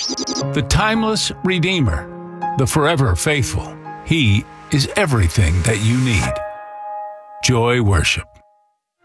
The timeless Redeemer, the forever faithful. He is everything that you need. Joy Worship.